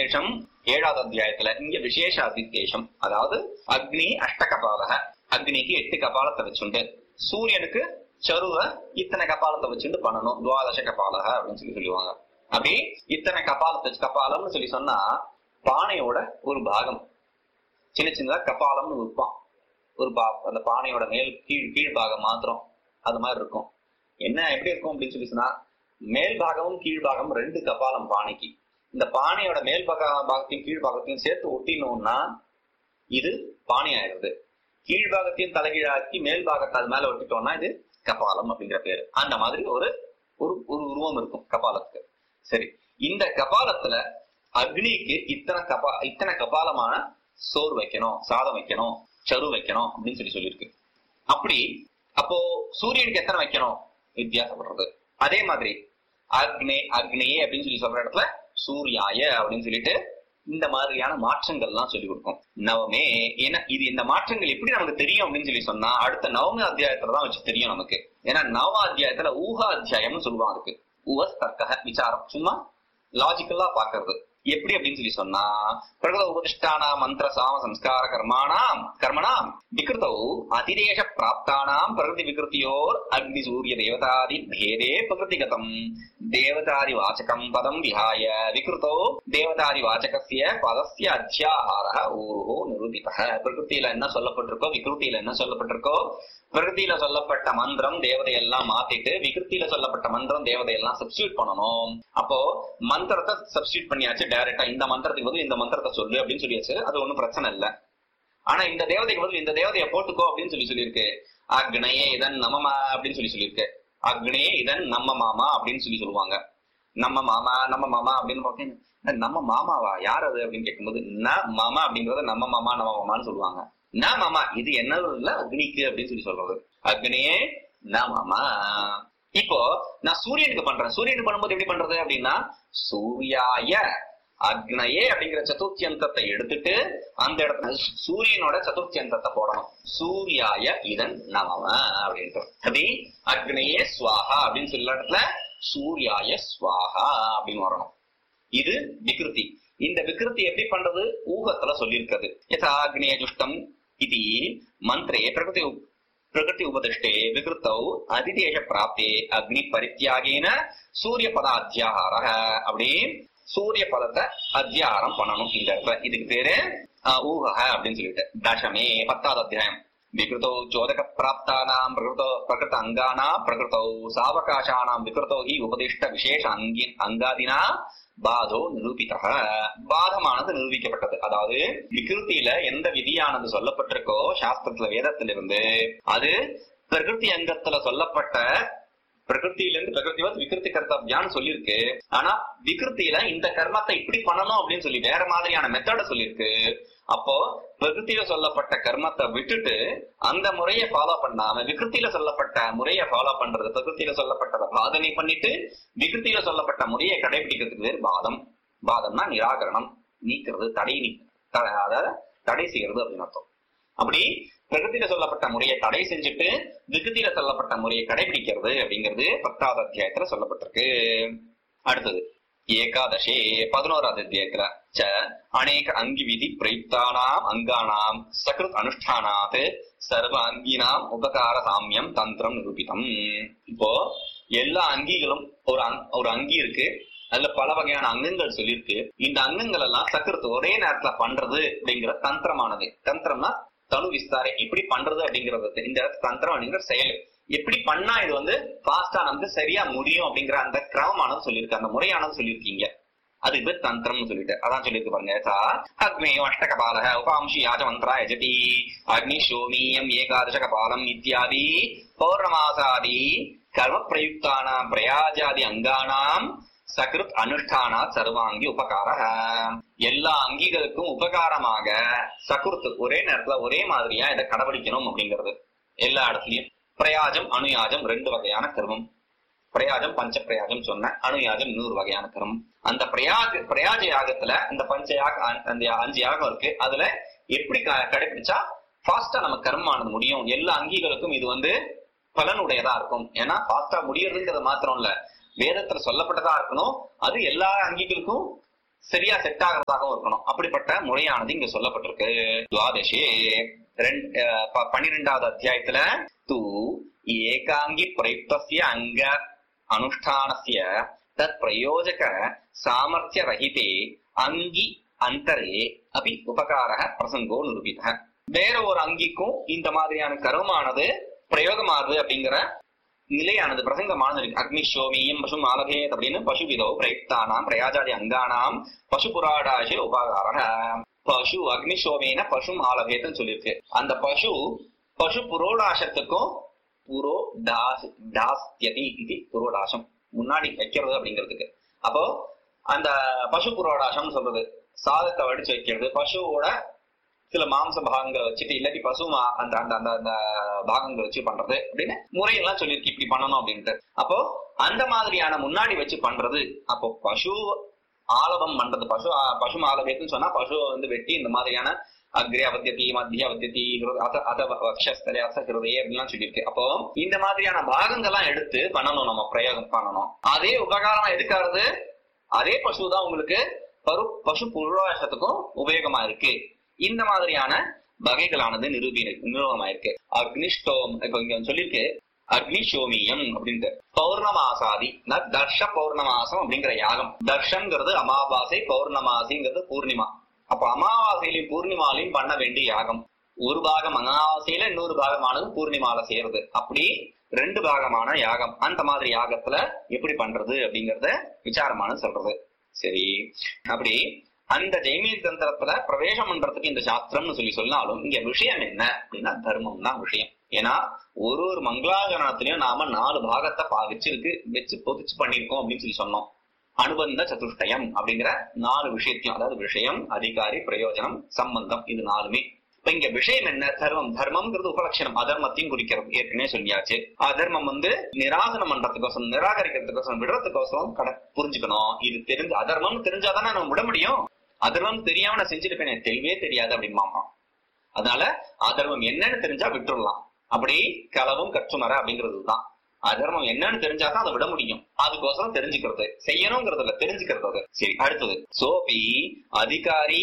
விசேஷம் 7வது அத்தியாயத்துல. இங்க விசேஷ அதிதேசம், அதாவது அக்னி அஷ்டகபாலக, அக்னிக்கு 8 கபாலத்தை வச்சுண்டு, சூரியனுக்கு சருவ இத்தனை கபாலத்தை வச்சுட்டு பண்ணணும், துவாதச கபாலக அப்படின்னு சொல்லுவாங்க. அப்படி இத்தனை கபாலம்னு சொல்லி சொன்னா பானையோட ஒரு பாகம், சின்ன சின்னதா கபாலம்னு விற்பான் ஒரு அந்த பானையோட கீழ் பாகம் மாத்திரம் அது மாதிரி இருக்கும். என்ன எப்படி இருக்கும் அப்படின்னு சொல்லி சொன்னா, மேல் பாகமும் கீழ்பாகம் 2 கபாலம் பானைக்கு. இந்த பானையோட மேல் பாகத்தையும் கீழ்பாகத்தையும் சேர்த்து ஒட்டினோம்னா இது பானை ஆயிடுது. கீழ்பாகத்தையும் தலைகீழாக்கி மேல் பாகத்தை அது மேல ஒட்டிட்டோம்னா இது கபாலம் அப்படிங்கிற பேரு. அந்த மாதிரி ஒரு உருவம் இருக்கும் கபாலத்துக்கு. சரி, இந்த கபாலத்துல அக்னிக்கு இத்தனை கபாலமான சோறு வைக்கணும், சாதம் வைக்கணும், சரு வைக்கணும் அப்படின்னு சொல்லியிருக்கு. அப்போ சூரியனுக்கு எத்தனை வைக்கணும் வித்தியாசப்படுறது. அதே மாதிரி அக்னியே அப்படின்னு சொல்ற இடத்துல சூர்யாய அப்படின்னு சொல்லிட்டு இந்த மாதிரியான மாற்றங்கள் எல்லாம் சொல்லி கொடுக்கும். நவமே ஏன்னா இது இந்த மாற்றங்கள் எப்படி நமக்கு தெரியும் அப்படின்னு சொல்லி சொன்னா அடுத்த நவம அத்தியாயத்துலதான் வச்சு தெரியும் நமக்கு. ஏன்னா நவம அத்தியாயத்துல ஊகா அத்தியாயம்னு சொல்லுவாங்க. அதுக்கு ஊஹஸ் தர்க்க விசாரம், சும்மா லாஜிக்கலா பாக்குறது. எப்படி அப்படின்னு சொல்லி சொன்னா, பிரகத உபதிஷ்டானா மந்திர சாம சம்ஸ்கார கர்மணாம் விகிருத்தௌ அதிதேச பிராப்தானாம் பிரகிருதி விகிருத்தியோர் அக்னி சூரிய தேவதாதி பேதே பிரகிருதிகதம் தேவதாதி வாச்சகம் பதம் விஹாய விகிருத்தோ தேவதாதி வாச்சகஸ்ய பதஸ்ய அத்தியாஹாரஹ ஊஹோ நிரூபிதஹ. பிரகிருத்தியில என்ன சொல்லப்பட்டிருக்கோ, விகிருத்தியில என்ன சொல்லப்பட்டிருக்கோ, பிரகிருத்தியில சொல்லப்பட்ட மந்திரம் தேவதையெல்லாம் மாத்திட்டு விகிருத்தியில சொல்லப்பட்ட மந்திரம் தேவதையெல்லாம் சப்ஸ்டியூட் பண்ணணும். அப்போ மந்திரத்தை சப்ஸ்டியூட் பண்ணியாச்சு டைரக்டா, இந்த மந்திரத்துக்கு பதில் இந்த மந்திரத்தை சொல்லு அப்படின்னு சொல்லியாச்சு, அது ஒண்ணும் பிரச்சனை இல்லை. ஆனா இந்த தேவதைக்கு பதில் இந்த தேவதையை போட்டுக்கோ அப்படின்னு சொல்லியிருக்கு. அக்னயே இதன் நமமா அப்படின்னு சொல்லியிருக்கு. அக்னயே இதன் நம்ம மாமா அப்படின்னு சொல்லுவாங்க. நம்ம மாமா அப்படின்னு பார்த்தீங்கன்னா நம்ம மாமாவா யார் அது அப்படின்னு கேட்கும்போது ந மாமா அப்படிங்கறத நம்ம மாமான்னு சொல்லுவாங்க. ந மாமா இது என்னது இல்ல அக்னிக்கு அப்படின்னு சொல்றது. அக்னியே ந மாமா. இப்போ நான் சூரியனுக்கு பண்றேன். சூரியனுக்கு பண்ணும்போது எப்படி பண்றது அப்படின்னா, சூர்யாய அக்னயே அப்படிங்கிற சதுர்த்தியந்தத்தை எடுத்துட்டு அந்த இடத்துல சூரியனோட சதுர்த்தியந்தத்தை போடணும். சூர்யாய இதன் நமம அப்படின்ட்டு. அப்படி அக்னயே ஸ்வாஹா அப்படின்னு சொல்ல இடத்துல சூர்யாய ஸ்வாஹா அப்படின்னு வரணும். இது விகிருதி. இந்த விகிருதி எப்படி பண்றது ஊகத்துல சொல்லியிருக்கிறது. யதா அக்னேய ஜுஷ்டம் இது மந்திரே பிரகிருதி உபதிஷ்டே விகிருத்தௌ அதிதேச பிராப்தே அக்னி பரித்தியாகேன சூரிய பத அத்தியாகார. அப்படி சூரிய பதத்தை அத்தியாகாரம் பண்ணணும் இந்த இடத்துல. இதுக்கு பேரு ஊக அப்படின்னு சொல்லிட்டு. தசமே 10வது அத்தியாயம். விகிருத்தோ சோதக பிராப்தானாம் பிரகிருத அங்கானா பிரகிருத்தௌ சாவகாசானாம் விகிருத்தோ ஹி உபதிஷ்ட விசேஷ அங்காதினா பாதோ நிரூபிதக. பாதமானது நிரூபிக்கப்பட்டது. அதாவது விகிருத்தியில எந்த விதியானது சொல்லப்பட்டிருக்கோ சாஸ்திரத்துல வேதத்திலிருந்து, அது பிரகிருதி அங்கத்துல சொல்லப்பட்ட பிரகிருத்தியிலிருந்து பிரகிருதிவத் விகிருதி கர்த்தவ்யான்னு சொல்லியிருக்கு. ஆனா விகிருத்தியில இந்த கர்மத்தை இப்படி பண்ணணும் அப்படின்னு சொல்லி வேற மாதிரியான மெத்தட சொல்லியிருக்கு. அப்போ பிரகிருத்தியில சொல்லப்பட்ட கர்மத்தை விட்டுட்டு அந்த முறையை ஃபாலோ பண்ணாம விகிருத்தியில சொல்லப்பட்ட முறையை ஃபாலோ பண்றது, பிரகிருத்தியில சொல்லப்பட்டதை பாதனை பண்ணிட்டு விகிருத்தியில சொல்லப்பட்ட முறையை கடைபிடிக்கிறதுக்கு பேர் பாதம். பாதம்னா நிராகரணம், நீக்கிறது, அதாவது தடை செய்யறது அப்படின்னு அர்த்தம். அப்படி பிரகிருத்தியில சொல்லப்பட்ட முறையை தடை செஞ்சுட்டு விகிருத்தியில சொல்லப்பட்ட முறையை கடைபிடிக்கிறது அப்படிங்கிறது 10வது அத்தியாயத்துல சொல்லப்பட்டிருக்கு. அடுத்தது ஏகாதசே 11வது அத்தியாயத்துல அநேக அங்கி விதி பிரயுக்தானாம் அங்கானாம் சகிருத் அனுஷ்டானாத் சர்வ அங்கினாம் உபகார சாமியம் தந்திரம் நிரூபிதம். இப்போ எல்லா அங்கிகளும் ஒரு அங்கி இருக்கு, அதுல பல வகையான அங்கங்கள் சொல்லியிருக்கு. இந்த அங்கங்கள் எல்லாம் சக்கிருத்து ஒரே நேரத்துல பண்றது அப்படிங்கிற தந்திரமானது. தந்திரம்னா தனு விஸ்தாரை எப்படி பண்றது அப்படிங்கறது. இந்த தந்திரம் அப்படிங்கிற செயல் எப்படி பண்ணா இது பாஸ்டா நமக்கு சரியா முடியும் அப்படிங்கிற அந்த கிரமமானது சொல்லியிருக்கு, அந்த முறையானது சொல்லியிருக்கீங்க. அதுக்கு பேர் தந்திரம்னு சொல்லிட்டு அதான் சொல்லியிருக்கு பாருங்க. அக்னேயோ அஷ்டகபாலக உபாம்சி யாஜ மந்திரா யஜதி அக்னி சோமியம் ஏகாதச கபாலம் இத்தியாதி பௌர்ணமாசாதி கர்ம பிரயுக்தானாம் பிரயாஜாதி அங்கானாம் சகிருத் அனுஷ்டானா சர்வாங்கி உபகார. எல்லா அங்கிகளுக்கும் உபகாரமாக சகிருத் ஒரே நேரத்துல ஒரே மாதிரியா இதை கடைபிடிக்கணும் அப்படிங்கிறது எல்லா இடத்துலயும். பிரயாஜம் அணுயாஜம் 2 வகையான கர்மம். பிரயாஜம் பஞ்ச பிரயாஜம் சொன்ன, அணுயாஜம் 100 வகையான கர்மம். அந்த பிரயாஜ யாகத்துல இந்த அந்த 5 யாகம் இருக்கு. அதுல எப்படி கடைபிடிச்சா ஃபாஸ்டா நம்ம கர்மானது முடியும். எல்லா அங்கிகளுக்கும் இது பலனுடையதா இருக்கும். ஏன்னா ஃபாஸ்டா முடியறதுங்கிறது மாத்திரம் இல்ல, வேதத்துல சொல்லப்பட்டதா இருக்கணும். அது எல்லா அங்கிகளுக்கும் சரியா செட் ஆகிறதாகவும் இருக்கணும். அப்படிப்பட்ட முறையானது இங்க சொல்லப்பட்டிருக்கு. துவாதசே 12வது அத்தியாயத்துல தூ ஏகாங்கி பிரயுக்தஸ்ய அங்க அனுஷ்டானஸ்ய தத் பிரயோஜக சாமர்த்திய ரஹிதே அங்கி அந்தரே அபி உபகாரக பிரசங்கோ நிரூபித. வேற ஒரு அங்கிக்கும் இந்த மாதிரியான கர்மமானது பிரயோகமானது அப்படிங்கிற நிலையானது பிரசங்கமானது இருக்கு. அக்னிஷோமியம் பசு ஆலபேத் அப்படின்னு பசுவிதோ பிரயுக்தானாம் பிரயாஜாதி அங்கானாம் பசு புராடாசே உபகாரக. பசு அக்னிஷோமேன பசு ஆலபேத்னு சொல்லியிருக்கு. அந்த பசு புரோடாசத்துக்கும் புரோடாஸ்யதி இது புரோடாசம் முன்னாடி வைக்கிறது அப்படிங்கிறதுக்கு. அப்போ அந்த பசு புரோடாசம் சொல்றது சாதத்தை வடிச்சு வைக்கிறது, பசுவோட சில மாംസ பாகங்களை வச்சுட்டு இல்லாட்டி பசு அந்த அந்த அந்த அந்த பாகங்களை வச்சு பண்றது அப்படின்னு முறையெல்லாம் சொல்லியிருக்கு, இப்படி பண்ணணும் அப்படின்ட்டு. அப்போ அந்த மாதிரியான முன்னாடி வச்சு பண்றது. அப்போ பசு ஆலபம் பண்றது, பசு ஆலபேத்துன்னு சொன்னா பசுவை வந்து வெட்டி இந்த மாதிரியான அக்ரே அவத்தியதி மத்திய அவத்தியதி வக்ஷஸ்தலே ஹிருதயே அப்படின்லாம் சொல்லியிருக்கு. அப்போ இந்த மாதிரியான பாகங்கள்லாம் எடுத்து பண்ணணும், நம்ம பிரயோகம் பண்ணணும். அதே உபகாரம் எதுக்காவது அதே பசுதான் உங்களுக்கு பசு புரோடாசத்துக்கும் உபயோகமா இருக்கு. இந்த மாதிரியான வகைகளானது நிரூபமாயிருக்கு. அக்னிஷ்டோம் இப்ப இங்க சொல்லிருக்கு அக்னிஷோமியம் அப்படின்ட்டு. பௌர்ணமாசாதி தர்ஷ பௌர்ணமாசம் அப்படிங்கிற யாகம். தர்ஷங்கிறது அமாவாசை, பௌர்ணமாசிங்கிறது பூர்ணிமா. அப்ப அமாவாசையிலையும் பூர்ணிமாலையும் பண்ண வேண்டிய யாகம். ஒரு பாகம் அமாவாசையில, இன்னொரு பாகமானது பூர்ணிமால செய்யறது. அப்படி 2 பாகமான யாகம். அந்த மாதிரி யாகத்துல எப்படி பண்றது அப்படிங்கறத விசாரமான சொல்றது. சரி, அப்படி அந்த ஜெய்மீன் தந்திரத்துல பிரவேசம் பண்றதுக்கு இந்த சாஸ்திரம்னு சொன்னாலும் இங்க விஷயம் என்ன அப்படின்னா தர்மம் தான் விஷயம். ஏன்னா ஒரு மங்களாகரணத்திலயும் நாம 4 பாகத்தை வச்சு பொதிச்சு பண்ணிருக்கோம் அப்படின்னு சொன்னோம். அனுபந்த சதுஷ்டயம் அப்படிங்கிற 4 விஷயத்தையும், அதாவது விஷயம், அதிகாரி, பிரயோஜனம், சம்பந்தம், இது 4மே. இப்ப இங்க விஷயம் என்ன? தர்மம். தர்மம்ங்கிறது உபலட்சணம், அதர்மத்தையும் குறிக்கிறது. ஏற்கனவே சொல்லியாச்சு. அதர்மம் வந்து நிராசனம் பண்றதுக்கோசரம், நிராகரிக்கிறதுக்கோசரம், விடுறதுக்கோசரம் புரிஞ்சுக்கணும். இது தெரிஞ்சு அதர்மம் தெரிஞ்சாதானே நம்ம விட முடியும். அதர்மம் தெரியாம நான் செஞ்சிருப்பேன், எனக்கு தெரியவே தெரியாது அப்படிமாமா. அதனால அதர்மம் என்னன்னு தெரிஞ்சா விட்டுடலாம். அப்படி களவும் கற்றுமர அப்படிங்கிறதுதான். அதர்மம் என்னன்னு தெரிஞ்சாதான் அதை விட முடியும். அதுக்கோசரம் தெரிஞ்சுக்கிறது, செய்யணுங்கிறதுல தெரிஞ்சுக்கிறது. சரி, அடுத்தது சோபி அதிகாரி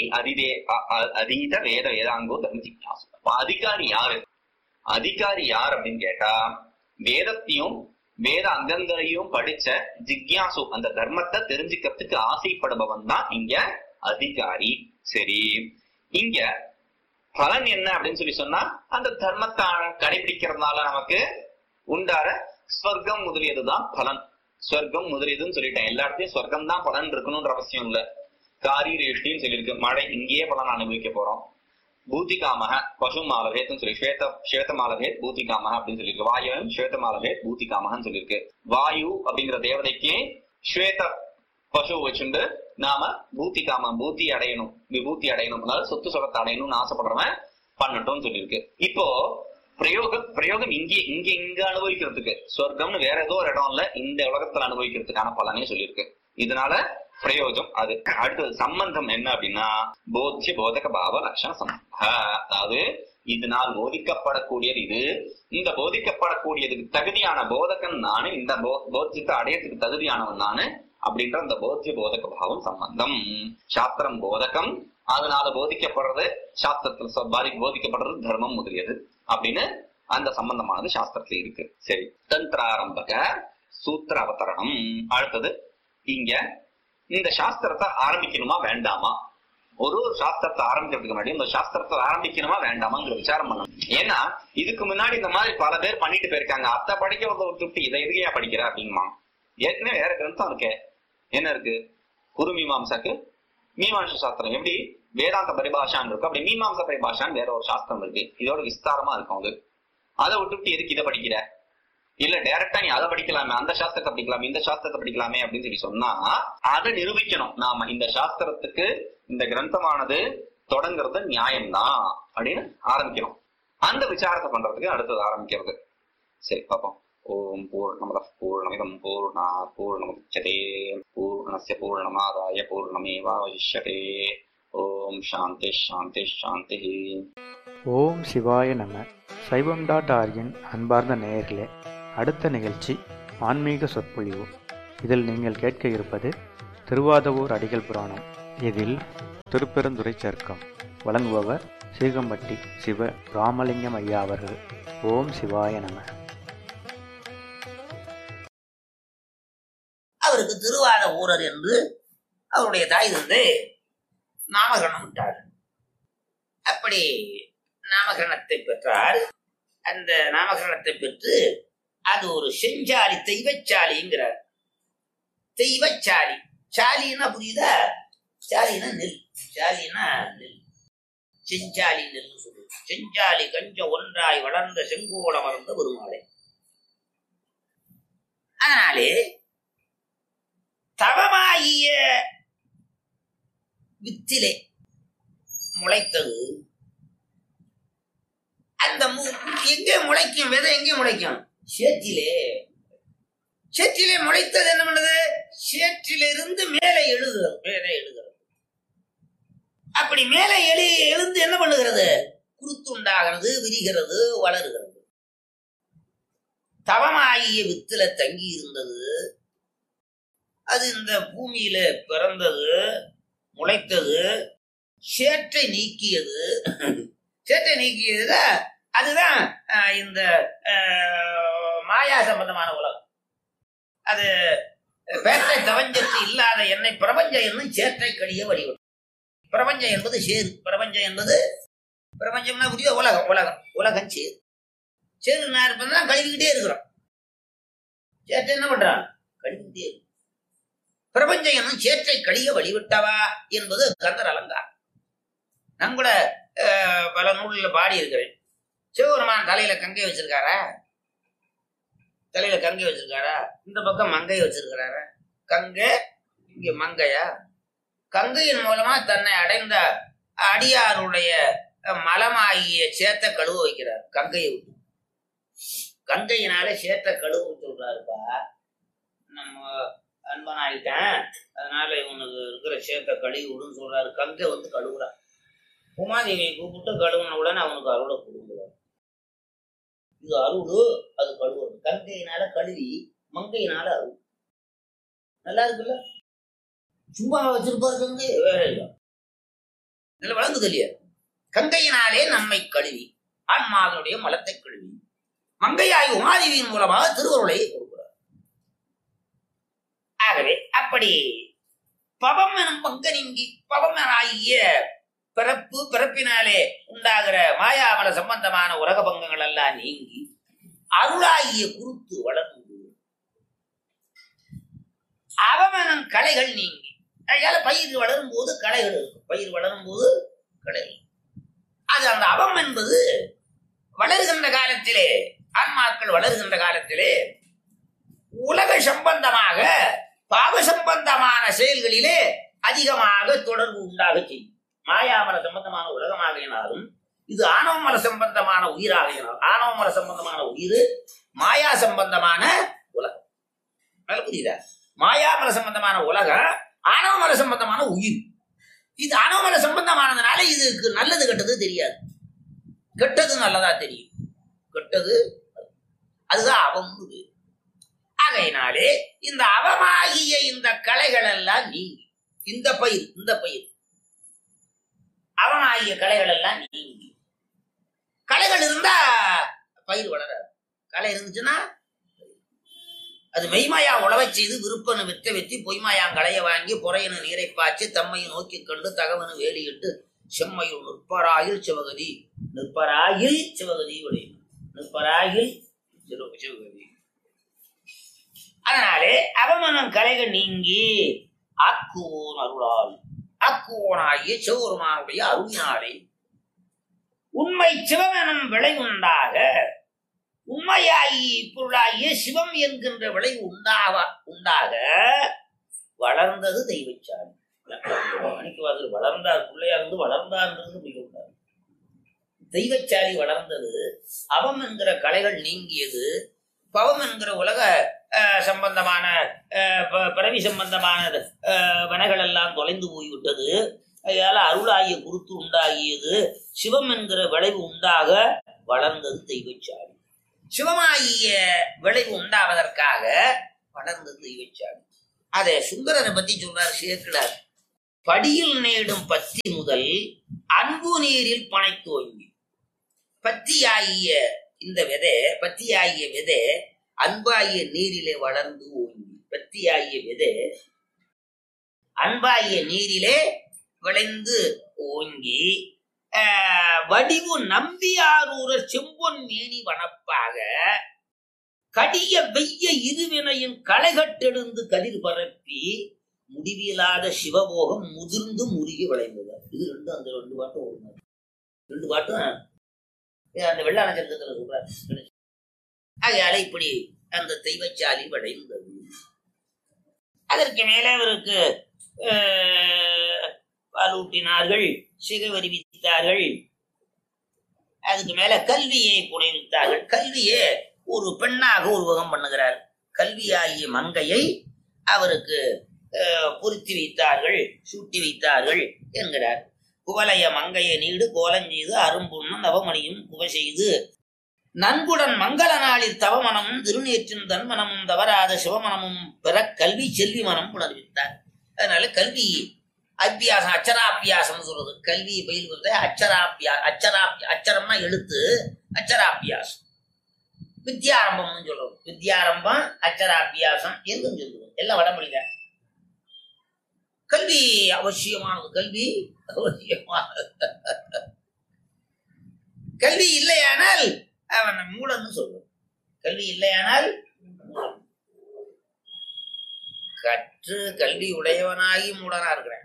அதீத வேத வேதாங்கோ தர்ம ஜிக்ஞாசு. அதிகாரி யாரு? அதிகாரி யார் அப்படின்னு கேட்டா வேதத்தையும் வேத அங்கங்களையும் படிச்ச ஜிக்யாசு, அந்த தர்மத்தை தெரிஞ்சுக்கிறதுக்கு ஆசைப்படுபவன் தான் இங்க அதிகாரி. சரி, இங்க பலன் என்ன அப்படின்னு சொன்னா அந்த தர்மத்தை கடைபிடிக்கிறதுனால நமக்கு உண்டார ஸ்வர்க்கம் முதலியதுதான் பலன். ஸ்வர்க்கம் முதலியதுன்னு சொல்லிட்டேன். எல்லா இடத்தையும் ஸ்வர்க்கம் தான் பலன் இருக்கணும்ன்ற அவசியம் இல்ல. காரீரேஷ்டின்னு சொல்லியிருக்கு, மழை இங்கேயே பலன் அனுபவிக்க போறோம். பூத்திகாமக பசு மாலபேத்னு சொல்லி ஸ்வேத மாலபேத் பூத்திகாமக அப்படின்னு சொல்லியிருக்கு. வாயுவும் ஸ்வேத மாலபேத் பூத்திகாமகன்னு சொல்லியிருக்கு. வாயு அப்படிங்கிற தேவதைக்கு ஸ்வேத பசு வச்சுண்டு நாம பூத்தி அடையணும், விபூத்தி அடையணும், அதாவது சொத்து சொகத்தை அடையணும்னு ஆசைப்படுறவன் பண்ணட்டும் சொல்லியிருக்கு. இப்போ பிரயோகம் இங்க அனுபவிக்கிறதுக்கு, சொர்க்கம்னு வேற ஏதோ ஒரு இடம் இல்ல, இந்த உலகத்துல அனுபவிக்கிறதுக்கான பலனே சொல்லியிருக்கு. இதனால பிரயோஜம் அது. அடுத்தது சம்பந்தம் என்ன அப்படின்னா போத்திய போதக பாவ லட்சண சம்பந்த. அதாவது இதனால் போதிக்கப்படக்கூடியது இது, இந்த போதிக்கப்படக்கூடியதுக்கு தகுதியான போதகன் நானு, இந்த போத்தியத்தை அடையறதுக்கு தகுதியானவன் நானு அப்படின்ற அந்த போத்திய போதக பாவம் சம்பந்தம். சாஸ்திரம் போதகம், அதனால போதிக்கப்படுறது சாஸ்திரத்துல போதிக்கப்படுறது தர்மம் முதலியது அப்படின்னு அந்த சம்பந்தமானது சாஸ்திரத்துல இருக்கு. சரி, தந்திராரம்பக சூத்திர அவதரணம். அடுத்தது இங்க இந்த சாஸ்திரத்தை ஆரம்பிக்கணுமா வேண்டாமா? ஒரு சாஸ்திரத்தை ஆரம்பிக்கிறதுக்கு முன்னாடி இந்த சாஸ்திரத்தை ஆரம்பிக்கணுமா வேண்டாமாங்கிற விசாரம் பண்ணணும். ஏன்னா இதுக்கு முன்னாடி இந்த மாதிரி பல பேர் பண்ணிட்டு போயிருக்காங்க. அத்தை படிக்கிறத விட்டு இதை எதுக்கையா படிக்கிற அப்படின்மா. ஏற்கனவே வேற கிரந்தம் இருக்கு. என்ன இருக்கு? குரு மீமாம்சாக்கு மீமாம்ச சாஸ்திரம் எப்படி வேதாந்த பரிபாஷான்னு இருக்கு, அப்படி மீமாம்ச பரிபாஷான்னு வேற ஒரு சாஸ்திரம் இருக்கு. இதோட விஸ்தாரமா இருக்கும். அது அதை விட்டுவிட்டு எதுக்கு இதை படிக்கிற? இல்ல டைரக்டா நீ அதை படிக்கலாமே, அந்த சாஸ்திரத்தை படிக்கலாமே, இந்த சாஸ்திரத்தை படிக்கலாமே அப்படின்னு சொன்னா அதை நிரூபிக்கணும். நாம இந்த சாஸ்திரத்துக்கு இந்த கிரந்தமானது தொடங்குறது நியாயம்தான் அப்படின்னு ஆரம்பிக்கணும். அந்த விசாரத்தை பண்றதுக்கு அடுத்தது ஆரம்பிக்கிறது. சரி, பார்ப்போம். ஓம் பூர்ணமதః பூர்ணமிதம் பூர்ணாத் பூர்ணமுதச்யதே பூர்ணஸ்ய பூர்ணமாதாய பூர்ணமேவாவசிஷ்யதே. ஓம் சாந்தி சாந்தி சாந்தி. ஓம் சிவாய நம. சைவம்.org-இன் அன்பார்ந்த நேயர்களே, அடுத்த நிகழ்ச்சி ஆன்மீக சொற்பொழிவு. இதில் நீங்கள் கேட்க இருப்பது திருவாதவூர் அடிகள் புராணம். இதில் திருப்பெருந்துறை சர்க்கம். வழங்குபவர் சீகம்பட்டி சிவ ராமலிங்கம் ஐயா அவர்கள். ஓம் சிவாய நம. அவருக்கு திருவாத ஊரர் என்று அவருடைய தாய் தந்தை நாமகரணம் விட்டார். அப்படி நாமகரணத்தை பெற்றார். அந்த நாமகரணத்தை பெற்று அது ஒரு செஞ்சாலி, தெய்வச்சாலிங்கிறார். தெய்வச்சாலி, சாலின்னா புரியுதா? சாலினா நெல், சாலினா நெல், செஞ்சாலி நெல் சொல்லு. செஞ்சாலி கஞ்ச ஒன்றாய் வளர்ந்த செங்கோட மறந்த பெருமாளை. அதனாலே தவமாகிய வித்திலே முளைத்தது. அந்த எங்கே முளைக்கும்? விதை எங்கே முளைக்கும்? சேற்றிலே. சேற்றிலே முளைத்தது என்ன பண்ணுது? சேற்றிலிருந்து மேலே எழுதுகிறது, மேலே எழுதுகிறது. அப்படி மேலே எழுந்து என்ன பண்ணுகிறது? குருத்துண்டாகிறது, விரிகிறது, வளருகிறது. தவமாகிய வித்துல தங்கி இருந்தது. அது இந்த பூமியில பிறந்தது, முளைத்தது, சேற்றை நீக்கியது. சேற்றை நீக்கியது அதுதான் இந்த மாயா சம்பந்தமான உலகம். அது பேட்டை தவஞ்சத்து இல்லாத என்னை பிரபஞ்சம் என்னும் சேற்றை கழிய வடிவம். பிரபஞ்சம் என்பது சேரு. பிரபஞ்சம் என்பது பிரபஞ்சம்னா புரிய உலகம். உலகம் உலகம் சேரு. சேரு நான் இருப்பதான் கழுவிக்கிட்டே இருக்கிறோம். சேற்றை என்ன பண்றான்? கழுவிக்கிட்டே இருக்கு. பிரபஞ்சம் என்னும் சேற்றை கழிய வழிவிட்டவா என்பது கந்தர் அலங்காரம். நான் கூட பல நூலில் பாடி இருக்கிறேன். சிவபெருமான் தலையில கங்கை வச்சிருக்காரா? தலையில கங்கை வச்சிருக்காரா? இந்த பக்கம் மங்கை வச்சிருக்கிறாரா? கங்கை இங்க மங்கையா? கங்கையின் மூலமா தன்னை அடைந்த அடியாருடைய மலமாகிய சேத்த கழுவ வைக்கிறார். கங்கையை விட்டு கங்கையினால சேத்த கழுவ சொல்றாருப்பா. நம்ம அன்பனாயிட்டேன், அதனால இவனுக்கு இருக்கிற சேத்த கழுவி விடுன்னு சொல்றாரு. கங்கை வந்து கழுவுறான். உமாதேவியை கூப்பிட்டு கழுவுன உடனே அவனுக்கு அருளை கொடுக்குறார். இது அருள், அது கழுவுறது. கங்கையினால கழுவி, மங்கையினால அருள். நல்லா இருக்குல்ல? சும்மா வச்சிருப்பாரு கங்கை, வேற இல்லை. நல்ல வழங்குது இல்லையா? கங்கையினாலே நம்மை கழுவி, ஆன்மாவினுடைய மலத்தை கழுவி, மங்கையாய் உமாதேவியின் மூலமாக திருவருளை கொடுக்கிறார். ஆகவே அப்படி பவம் எனும் பங்க நீங்கி, பவம் ஆகிய பிறப்பு, பிறப்பினாலே உண்டாகிற மாயாமல சம்பந்தமான உலக பங்கங்கள் எல்லாம் நீங்கி அருளாகிய குருத்து வளர்ந்து அவமனம் கலைகள் நீங்கி. அதனால பயிர் வளரும் போது கலைகள் இருக்கும். பயிர் வளரும் போது கலைகள். அது அந்த அவம் என்பது வளருகின்ற காலத்திலே, ஆன்மாக்கள் வளருகின்ற காலத்திலே உலக சம்பந்தமாக பாவ சம்பந்தமான செயல்களிலே அதிகமாக தொடர்பு உண்டாக செய்யும். மாயாமல சம்பந்தமான உலகமாகினாலும் இது ஆணவமல சம்பந்தமான உயிராகினாலும், ஆணவமல சம்பந்தமான உயிர், மாயா சம்பந்தமான உலகம். நல்ல புரியுதா? மாயாமல சம்பந்தமான உலகம், ஆணவமல சம்பந்தமான உயிர். இது ஆணவமல சம்பந்தமானதுனால இதுக்கு நல்லது கெட்டது தெரியாது. கெட்டது நல்லதா தெரியும். கெட்டது அதுதான் அவம். ஆகையினாலே இந்த அவமாகிய இந்த கலைகள் எல்லாம் நீங்கி, இந்த பயிர் அவமாகிய கலைகள் எல்லாம் நீங்கி. கலைகள் இருந்தா பயிர் வளராது. கலை இருந்துச்சுன்னா அது மெய்மாயா உழவை செய்து விருப்பனு வித்த வெத்தி பொய்மாயாங் களைய வாங்கி பொறையனு நீரை பாய்ச்சி தம்மையை நோக்கி கண்டு தகவனு வேலியிட்டு செம்மையுள் நிற்பராயில் சிவகதி, நிற்பராயில் சிவகதி உடைய, நிற்பராயில் சிவகதி. அதனாலே அவமனம் கலைகள் நீங்கி ஆக்குவோன் அருளால், ஆக்குவோனாகிய சிவபெருமானுடைய அருளினாலே உண்மை சிவமெனும் விளை உண்டாக, உண்மையாகி பொருளாகிய சிவம் என்கின்ற விளைவு உண்டாக வளர்ந்தது தெய்வச்சாலி. மாணிக்கவாசகர் வளர்ந்தார், பிள்ளையா இருந்து வளர்ந்தார்ன்றது மிக உண்டார். தெய்வச்சாலி வளர்ந்தது. அவம் என்கிற கலைகள் நீங்கியது. பவம் என்கிற உலக சம்பந்தமான பிறவி சம்பந்தமான வனைகள் எல்லாம் தொலைந்து போய்விட்டது. அதனால அருளாகிய குருத்து உண்டாகியது. சிவம் என்கிற விளைவு உண்டாக வளர்ந்தது தெய்வச்சாலி. சிவமாகிய விளைவு உண்டாவதற்காக வளர்ந்தது தெய்வச்சாலி. அதை சுந்தரனை பத்தி சொல்றார் சேக்கிழார். படியில் நேடும் பத்தி முதல் அன்பு நீரில் பனை தோங்கி. பத்தியாகிய இந்த விதை, பத்தியாகிய விதை அன்பாகிய நீரிலே வளர்ந்து ஓங்கி. பத்தியாகிய விதை அன்பாகிய நீரிலே விளைந்து ஓங்கி வடிவு நம்பியாரூரர் செம்பொன் மேனி வனப்பாக கடிய வெய்ய இருவினையின் களைகட்டெழுந்து கதிர் பரப்பி முடிவில்லாத சிவபோகம் முதிர்ந்து முருகி விளைந்தது. இது ரெண்டும் அந்த ரெண்டு பாட்டும் ஒரு ரெண்டு பாட்டும் அந்த வெள்ளாள சங்கத்துல சொல்றாரு. ஆகையால இப்படி அந்த தெய்வச்சாலி விளைந்தது. அதற்கு மேலே அவருக்கு பாலூட்டினார்கள், சிகவரி வித்தார்கள். அதுக்கு மேல கல்வியை புனைவித்தார்கள். கல்வியை ஒரு பெண்ணாக உருவகம் பண்ணுகிறார். கல்வியாகிய மங்கையை அவருக்கு பொருத்தி வைத்தார்கள், சூட்டி வைத்தார்கள் என்கிறார். குவலைய மங்கையை நீடு கோலஞ்செய்து அரும்புண்ணும் நவமணியும் குவ செய்து நன்குடன் மங்கள நாளில் தவமனமும் திருநேற்றின் தன்மனமும் தவறாத சிவமனமும் பெற கல்வி செல்வி மனம் புணர்வித்தார். அதனால கல்வி அபியாசம், அச்சராபியாசம் சொல்றது. கல்வி பயில்வது அச்சரம்னா எழுத்து, அச்சராபியாசம். வித்யாரம்பம்னு சொல்றோம். வித்யாரம்பம், அச்சராபியாசம் என்றும் சொல்லுவோம். எல்லாம் வடமொழிதான். கல்வி அவசியமானது. கல்வி அவசியமானது. கல்வி இல்லையானால் அவன் மூலன்னு சொல்லுவோம். கல்வி இல்லையானால் கற்று கல்வி உடையவனாகி மூடனா இருக்கிறேன்.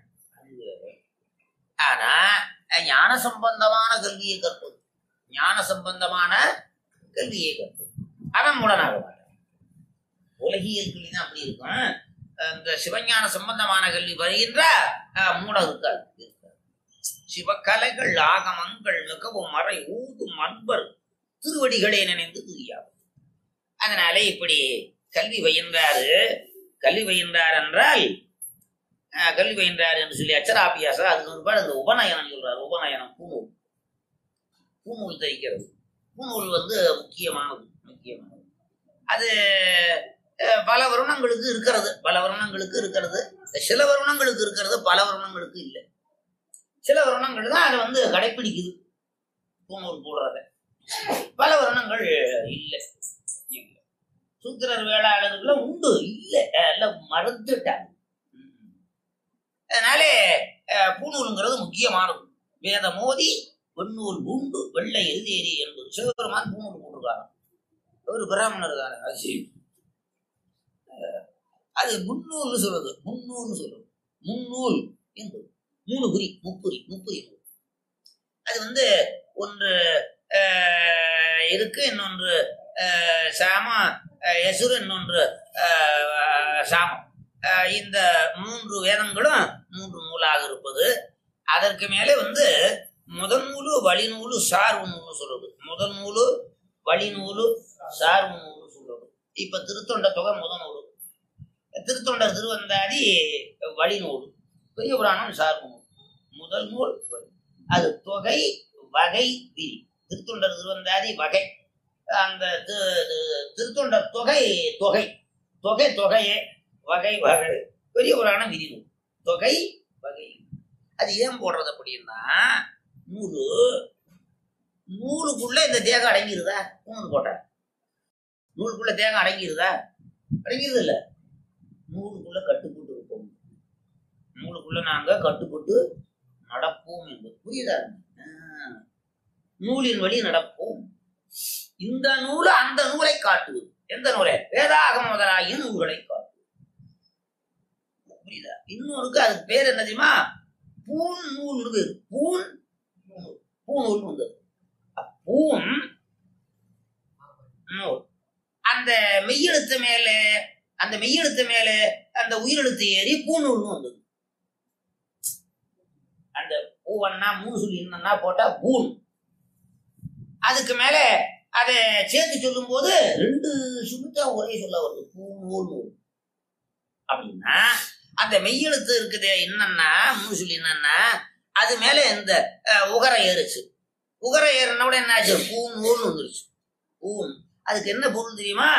ஆனா ஞான சம்பந்தமான கல்வியை கற்பது, ஞான சம்பந்தமான கல்வியை கற்பது அவன் மூடனாக மாட்டான். உலகியல் கல்விதான் அப்படி இருக்கும். இந்த சிவஞான சம்பந்தமான கல்வி வருகின்ற மூடம் இருக்காது. சிவகலைகள் ஆகமங்கள் மிகவும் மறை ஊதும் அன்பர் திருவடிகளே நினைந்து துதியாகும். அதனாலே இப்படி கல்வி பயின்றாரு. கல்வி பயின்றார் என்றால் கல்வி பயின்றார் என்று சொல்லி அச்சராபியாசம். அதுக்கு ஒருபாடு அந்த உபநயனம் சொல்றாரு. உபநயனம் பூநூல், பூநூல் தைக்கிறது. பூநூல் முக்கியமானது. அது பல வருணங்களுக்கு இருக்கிறது, பல வருணங்களுக்கு இருக்கிறது. சில வருணங்களுக்கு இருக்கிறது, பல வருணங்களுக்கு இல்லை. சில வருணங்கள் தான் அதை கடைப்பிடிக்குது பூநூல் போடுறத. பல வருணங்கள் இல்லை. சூத்திரர் வேளாளர்கள உண்டு, இல்லை, எல்லாம் மறந்துட்டாங்க. அதனாலே பூநூலுங்கிறது முக்கியமானது. வேத மோதி வெண்ணூல் பூண்டு வெள்ளை எழுதேறி என்பது சிவபெருமான் பூநூல் போட்டிருக்காங்க. ஒரு பிராமணர் தானே. அது சரி, அது முன்னூல்னு சொல்றது. முன்னூல்னு சொல்றது. முன்னூல் என்பது மூணு குறி, முப்புரி, முப்புரி நூல். அது ஒன்று இருக்கு, இன்னொன்று சாம யசுரு, இன்னொன்று சாமம். இந்த மூன்று வேதங்களும் மூன்று நூலாக இருப்பது. அதற்கு மேலே முதல் நூலு வழிநூலு சார்பு நூலு சொல்றது. முதல் நூலு வழிநூலு சார்பு நூலு சொல்றது. இப்ப திருத்தொண்ட தொகை முதல் நூலு, திருத்தொண்டர் திருவந்தாதி வழிநூலு, பெரிய புராணம் சார்பு நூல். முதல் நூல் அது தொகை வகை விரி. திருத்தொண்டர் திருவந்தாதி வகை, அந்த திருத்தொண்டர் தொகை தொகை தொகை தொகையே, வகை வகை, பெரிய புராணம் விரி நூல், தொகை வகை. அது ஏன் போடுறது அப்படின்னா, நூலுக்குள்ள இந்த தேகம் அடங்கிருதா? நூல் போட்ட நூலுக்குள்ள தேகம் அடங்கிருதா? அடங்கிருது இல்ல. நூலுக்குள்ள கட்டுப்பட்டு இருப்போம். நூலுக்குள்ள நாங்க கட்டுப்பட்டு நடப்போம் என்று புரியுதா? நூலின் வழி நடப்போம். இந்த நூல் அந்த நூலை காட்டுவது. எந்த நூலை? வேதாகம முதலாகிய நூல்களை காட்டுவது. புரியுதா? இன்னொருக்கு அதுக்கு பேர் என்ன தெரியுமா? பூன் நூல் பேரு. பூன் பூநூல் வந்தது. பூன் நூல். அந்த மெய்யெழுத்து மேல, அந்த மெய்யெழுத்து மேல அந்த உயிரெழுத்து ஏறி பூநூல்னு வந்தது. அந்த பூவன்னா மூணு சொல்லி என்னன்னா போட்டா பூன். அதுக்கு மேல அதை சேர்த்து சொல்லும் போது ரெண்டு சுத்தம் ஒரே சொல்ல வருது, பூநூல் நூல் அப்படின்னா. அந்த மெய்யெழுத்து இருக்குது என்னன்னா மூணு சொல்லி என்னன்னா, அது மேல இந்த உகரை ஏறுச்சு. உகரை ஏறினோட என்னாச்சு? பூநூல்னு வந்துருச்சு. பூன். அதுக்கு என்ன பொருள் தெரியுமா?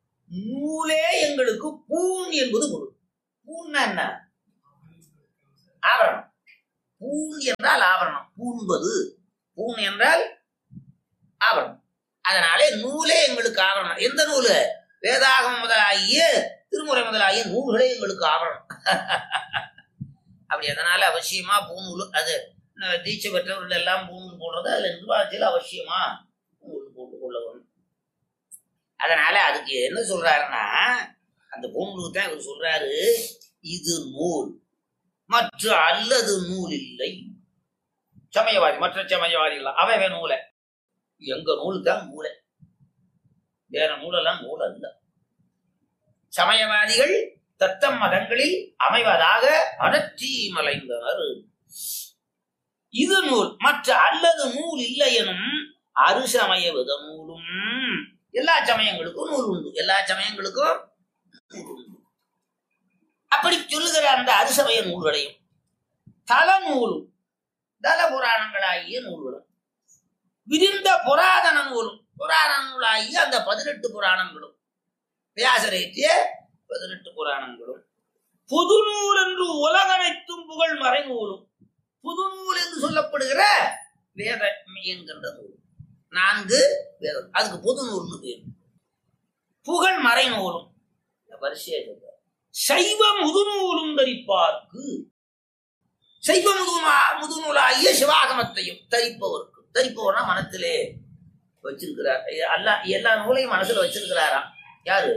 நூலே எங்களுக்கு பூன் என்பது பொருள். பூன்னா என்ன? ஆவரணம். பூண் என்றால் ஆவரணம், பூண்பது. பூண் என்றால் ஆவரணம். அதனாலே நூலே எங்களுக்கு ஆவரணம். எந்த நூலு? வேதாகம் முதலாகிய திருமுறை முதலாகிய நூல்களே எங்களுக்கு ஆவரணம். அப்படி அதனால அவசியமா பூநூல், அது தீட்சை பெற்றவர்கள் எல்லாம் பூநூல் போடுறது, அதுல நிர்வாகத்தில் அவசியமா பூநூல் போட்டுக் கொள்ளவும். அதனால அதுக்கு என்ன சொல்றாருன்னா, அந்த பூநூலுக்கு தான் இவர் சொல்றாரு, இது நூல் மற்ற அல்லது நூல் இல்லை. சமயவாதி மற்ற சமயவாதிகள் அவன் நூலை, எங்க நூல் தான் நூலை, வேற நூலெல்லாம் நூல் அல்ல. சமயவாதிகள் தத்தம் மதங்களில் அமைவதாக அடற்றி மலைந்தனர். இது நூல் மற்ற அல்லது நூல் இல்லை எனும் அருசமய வித நூலும். எல்லா சமயங்களுக்கும் நூல் உண்டு, எல்லா சமயங்களுக்கும் நூல் உண்டு. அப்படி சொல்லுகிற அந்த அருசமய நூல்களையும் தல நூலும் தல புராணங்களாகிய நூல்களும் விரிந்த புராதன நூலும் புராண நூலாகிய அந்த 18 புராணங்களும் வியாசரேற்றிய 18 புராணங்களும் புது நூல் என்று உலகனைத்தும் புகழ் மறைநூலும். புது நூல் என்று சொல்லப்படுகிற வேத என்கின்ற நூல் 4 வேதம், அதுக்கு புது நூல்னு பேர். புகழ் மறைநூலும் வரிசையா சொல்ற. சைவ முதுநூலும் தரிப்பார்க்கு, சைவ முதுநூலாகிய சிவாகமத்தையும் தரிப்பவருக்கு, தரிப்பவர்னா மனத்திலே வச்சிருக்கிறார். எல்லா நூலையும் மனசுல வச்சிருக்கிறாராம். யாரு?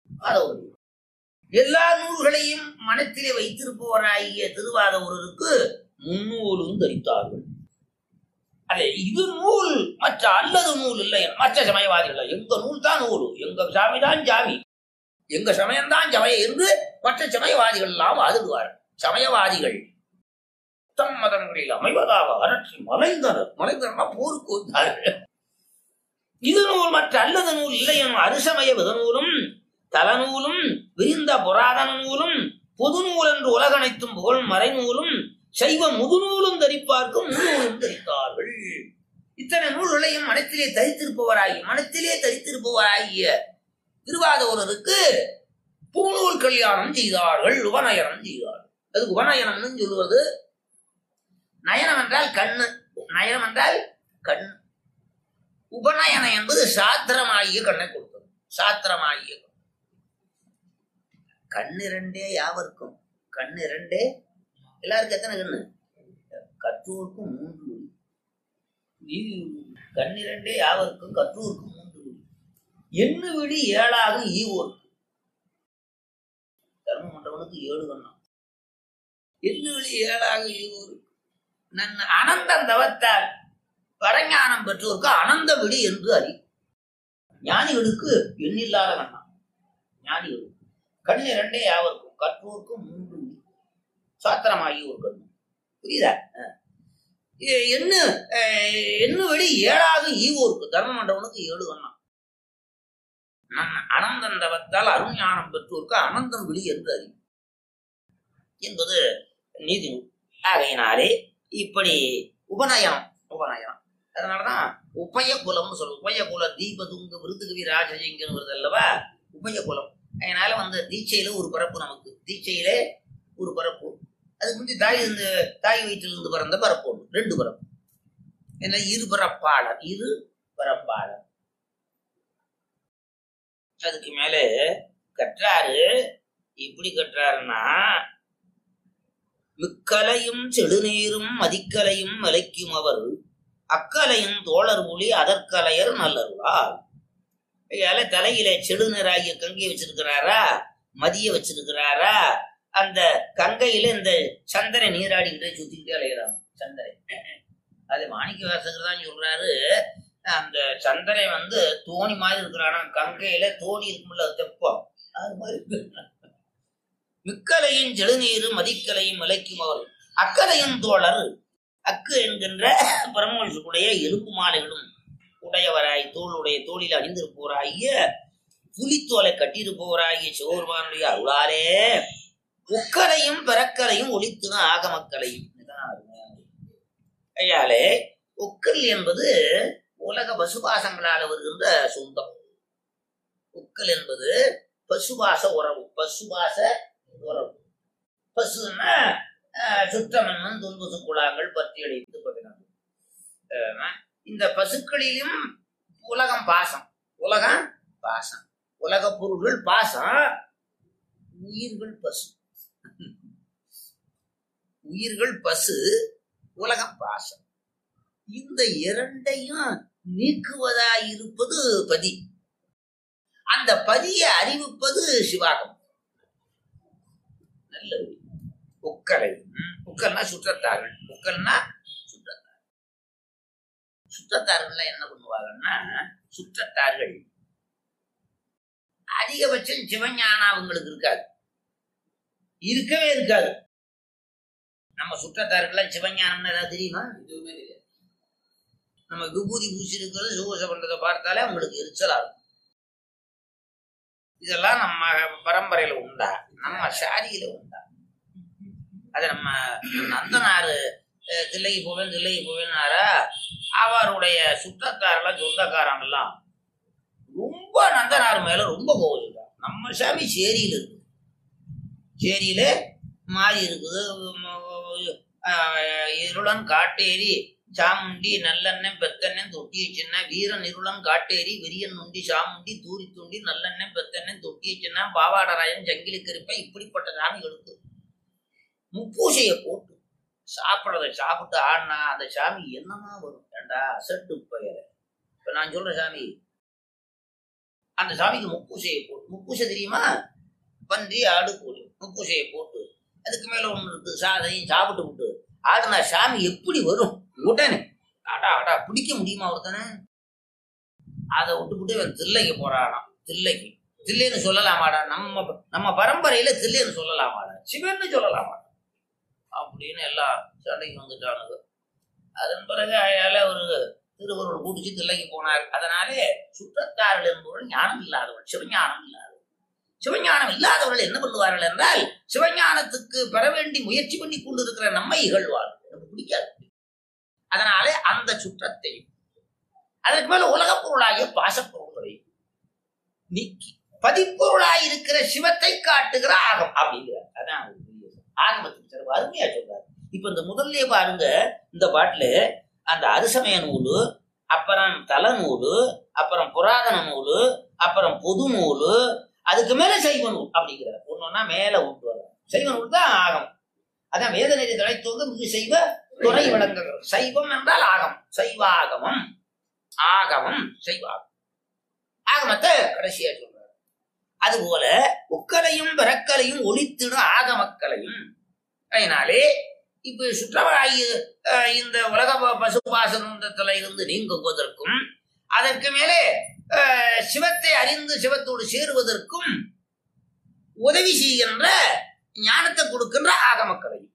எல்லா நூல்களையும் மனத்திலே வைத்திருப்பவராகிய திருவாதவருக்கு முன்னூலும் தரித்தார்கள். அதே இது நூல் மற்ற அல்லது நூல் இல்லை. மற்ற சமயவாதிகள் எங்க நூல் தான் நூல், எங்க சாமி தான் சாமி, எங்க சமயம்தான் சமயம் என்று மற்ற சமயவாதிகள் எல்லாம் வாதிடுவார். சமயவாதிகள் தம் மதங்களில் அமைவதாக அரற்றி மலைந்தனர். மலைந்தனர் போருக்கு வந்தார்கள். இது நூல் மற்ற அல்லது நூல் இல்லை எனும் அருசமய விதநூலும் தலநூலும் விரிந்த புராதன நூலும் பொது நூல் என்று உலகனைத்தும் புகழ் மறைநூலும் சைவ முதுநூலும் தரிப்பார்க்கும் முன்னூலும் தரித்தார்கள். இத்தனை நூல்களையும் மனத்திலே தரித்திருப்பவராகிய திருவாதூரருக்கு பூநூல் கல்யாணம் செய்தார்கள், உபநயனம் செய்தார்கள். அது உபநயனம்னு சொல்லுவது. நயனம் என்றால் கண்ணு, நயனம் என்றால் கண். உபநயனம் என்பது சாத்திரமாகிய கண்ணை கொடுத்தது. சாத்திரமாகிய கண்ணிரண்டே யாவருக்கும், கண்ணிரண்டே எல்லாருக்கும் எத்தனை கண்ணு? கற்றோருக்கும் 3 விழி. கண்ணிரண்டே யாவருக்கும் கற்றோருக்கும் 3 விழி. எண்ணு விழி 7 ஈவோருக்கு. தர்மம் பண்றவனுக்கு 7 கண்ணம். எண்ணு விழி 7 ஈவோருக்கு. அனந்தம் தவத்தால் பரஞானம் பெற்றோருக்கு அனந்த விழி என்று அறி. ஞானிகளுக்கு எண்ணில்லாத கண்ணம். ஞானிகளுக்கு கண்ணிரண்டே யாவருக்கும் கற்றோருக்கும் 3 விழி. சாத்திரமாகி ஒரு கண்ணு. புரியுதா? எண்ணு விழி 7 ஈவோருக்கு. தர்மம் பண்றவனுக்கு 7 கண்ணம். அனந்தந்தவத்தால் அருஞானம் பெற்றோருக்கு அனந்தம் விழி என்று அறி என்பது நீதி நூல். ஆகையினாலே இப்படி உபநயனம். அதனாலதான் உபய குலம்னு சொல்லுவோம். உபய குலம் தீபதுங்க விருதுகவி ராஜஜிங்கன்னு வருது அல்லவா, உபய குலம். அதனால தீட்சையில ஒரு பரப்பு, நமக்கு தீட்சையிலே ஒரு பரப்பு. அதுக்கு முந்தி தாய் வயிற்றிலிருந்து பிறந்த பரப்பு ஒன்று, 2 பரப்பு. என்ன? இரு பரப்பாளர். அதுக்கு மேல கற்றாரு. எப்படி கற்றாருன்னா, மிக்கலையும் செடுநீரும் மதிக்கலையும் மலைக்கும் அவர் அக்கலையும் தோழர் ஒளி அதற்கலையர் நல்லருளார். தலையில செடுநீராகிய கங்கையை வச்சிருக்கிறாரா, மதிய வச்சிருக்கிறாரா. அந்த கங்கையில இந்த சந்திரனை நீராடிக்கிட்டே சுத்திக்கிட்டே அலைகிறாங்க. சந்திரன் அது மாணிக்க வாசகர் தான் சொல்றாரு. அந்த சந்திரன் தோணி மாதிரி இருக்கிறானா, கங்கையில தோணி இருக்கும்ல தெப்பம், அது மாதிரி. மிக்கலையும் செடுநீரும் மதிக்கலையும் விளைக்கும் அவர் அக்கலையும் தோழர். அக்கு என்கின்ற பிரம்மோடைய எலும்பு மாலைகளும் உடையவராய், தோளில் அணிந்திருப்பவராகிய புலித்தோலை கட்டியிருப்பவராகிய சிவபெருமானுடைய அருளாலே உக்கலையும் பிறக்கலையும் ஒளித்துன ஆகமக்கலையும். ஐயாலே உக்கல் என்பது உலக பசுபாசங்களால் வருகின்ற சொந்தம். உக்கல் என்பது பசுபாச உறவு. பசுன்னா சுற்றமென்னும் துன்பு குழாங்கள் பற்றி அடைத்து பகிர்ந்து. இந்த பசுக்களிலும் உலகம் பாசம், உலகம் பாசம், உலக பொருள்கள் பாசம், உயிர்கள் பசு. உயிர்கள் பசு, உலகம் பாசம். இந்த இரண்டையும் நீக்குவதாயிருப்பது பதி. அந்த பதியை அறிவிப்பது சிவாகம். நல்ல உக்கலை. உக்கல்னா சுற்றத்தார்கள். உக்கல்னா சுற்றத்தார்கள். சுற்றத்தார்கள் என்ன பண்ணுவாங்கன்னா, சுற்றத்தார்கள் அதிகபட்சம் சிவஞானம் அவங்களுக்கு இருக்காது, இருக்கவே இருக்காது. நம்ம சுற்றத்தார்கள் சிவஞானம்னு ஏதாவது தெரியுமா? எதுவுமே தெரியாது. நம்ம விபூதி பூசி இருக்கிறது சுகோச பண்றதை பார்த்தாலே அவங்களுக்கு எரிச்சலா இருக்கும். இதெல்லாம் நம்ம பரம்பரையில உண்டா, நம்ம சாதியில உண்டா? அது நம்ம நந்தனாரு தில்லைக்கு போவேன்னாரா, அவருடைய சுற்றத்தாரெல்லாம் சொந்தக்காரங்கெல்லாம் ரொம்ப நந்தனார் மேல ரொம்ப கோவிச்சுட்டார். நம்ம சாமி சேரியில இருக்கு, சேரியில மாறி இருக்குது. இருளன் காட்டேரி சாமுண்டி நல்லெண்ணெய் பெத்தெண்ணெய் தொட்டி வச்சுன்னா, வீரன் இருளன் காட்டேரி வெறியன் நுண்டி சாமுண்டி தூரி துண்டி நல்லெண்ணெய் பெத்தெண்ணெய் தொட்டி வச்சுன்னா, பாவாடராயன் ஜங்கிலி கருப்பை இப்படிப்பட்ட சாமிகளுக்கு முப்பூசையை போட்டு சாப்பிட்றத சாப்பிட்டு ஆடினா அந்த சாமி என்னமா வரும்? ஏண்டா அசட்டு பெயர். இப்ப நான் சொல்ற சாமி, அந்த சாமிக்கு முப்பூசையை போட்டு, முப்பூசை தெரியுமா? பன்றி ஆடு கோழி முப்பூசையை போட்டு அதுக்கு மேல ஒண்ணு இருக்கு, சாதையும் சாப்பிட்டு விட்டு ஆடுனா சாமி எப்படி வரும்? உடனே அடா பிடிக்க முடியுமா ஒருத்தனை? அதை விட்டுவிட்டு இவன் தில்லைக்கு போறானாம். தில்லைன்னு சொல்லலாமாடா? நம்ம பரம்பரையில தில்லைன்னு சொல்லலாமாடா? சிவன்னு சொல்லலாமாடா? அப்படின்னு எல்லாம் சண்டைக்கு வந்துட்டானுங்க. அதன் பிறகு அயால ஒரு திருவருள் குடிச்சு தில்லைக்கு போனார். அதனாலே சுற்றத்தார்கள் என்பவர்கள் ஞானம் இல்லாதவர்கள், சிவஞானம் இல்லாதவர்கள். சிவஞானம் இல்லாதவர்கள் என்ன பண்ணுவார்கள் என்றால், சிவஞானத்துக்கு பெற வேண்டி முயற்சி பண்ணி கொண்டு இருக்கிற நம்மை இகழ்வார்கள். எனக்கு பிடிக்காது. அதனாலே அந்த சுற்றத்தை, அதற்கு மேல உலகப் பொருளாகிய பாசப்பொருள்களை நீக்கி பதிப்பொருளாய் இருக்கிற சிவத்தை காட்டுகிற ஆகம் அப்படிங்கிறார். அதான் ஆகமத்துக்கு சிறப்பு அருமையா சொல்றாரு. இப்ப இந்த முதல்ல பாருங்க, இந்த பாட்டுல அந்த அரிசமய நூலு, அப்புறம் தல நூலு, அப்புறம் புராதன நூலு, அப்புறம் பொது நூலு, அதுக்கு மேல சைவ நூல் அப்படிங்கிறார். ஒன்னொன்னா மேல விட்டு வர சைவ நூல் தான் ஆகம். அதான் வேத நெறி தலைத்தோங்க மிகு செய்வ துறை விளங்குகிறது. சைவம் என்றால் ஆகம், சைவாகமம், ஆகமம் சைவாகம். ஆகமத்தை கடைசியா சொல்றாரு. அதுபோல உக்களையும் பிறக்கலையும் ஒளித்திடும் ஆகமக்களையும். அதனாலே இப்ப சுற்றவராகி இந்த உலக பசுபாசனத்துல இருந்து நீங்குவதற்கும், அதற்கு மேலே சிவத்தை அறிந்து சிவத்தோடு சேருவதற்கும் உதவி செய்கின்ற ஞானத்தை கொடுக்கின்ற ஆகமக்கலையும்.